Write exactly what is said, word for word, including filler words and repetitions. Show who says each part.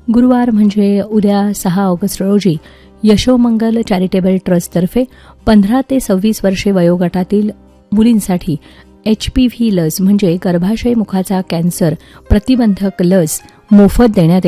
Speaker 1: गुरुवार म्हणजे उद्या सहा ऑगस्ट रोजी यशोमंगल चॅरिटेबल ट्रस्टतर्फे पंधरा ते सव्वीस वर्षे वयोगटातील मुलींसाठी एच पी व्ही लस म्हणजे गर्भाशय मुखाचा कॅन्सर प्रतिबंधक लस मोफत देण्यात